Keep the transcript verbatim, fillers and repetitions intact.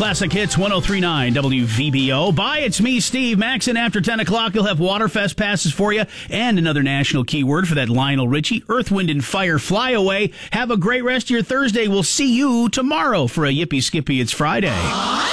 Classic Hits one oh three point nine W V B O. Bye, it's me, Steve Maxon. After ten o'clock, you'll have Waterfest passes for you and another national keyword for that Lionel Richie, Earth, Wind, and Fire Fly Away. Have a great rest of your Thursday. We'll see you tomorrow for a Yippee Skippy It's Friday.